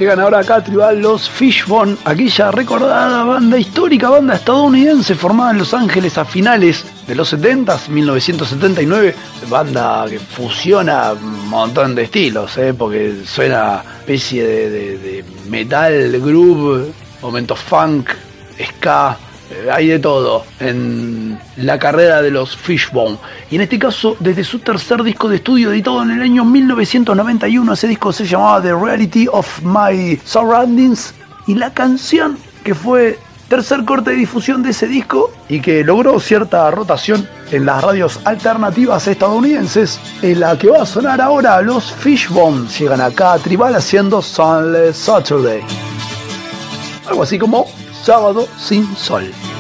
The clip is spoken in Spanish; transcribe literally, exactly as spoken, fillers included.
Llegan ahora acá a Tribal los Fishbone, aquella recordada banda histórica, banda estadounidense formada en Los Ángeles a finales de los setenta, mil novecientos setenta y nueve, banda que fusiona un montón de estilos, ¿eh? Porque suena especie de, de, de metal, groove, momentos funk, ska, hay de todo en la carrera de los Fishbone. Y en este caso, desde su tercer disco de estudio editado en el año mil novecientos noventa y uno, ese disco se llamaba The Reality of My Surroundings, y la canción que fue tercer corte de difusión de ese disco y que logró cierta rotación en las radios alternativas estadounidenses, es la que va a sonar ahora. Los Fishbone llegan acá a Tribal haciendo Sunless Saturday, algo así como Sábado sin Sol.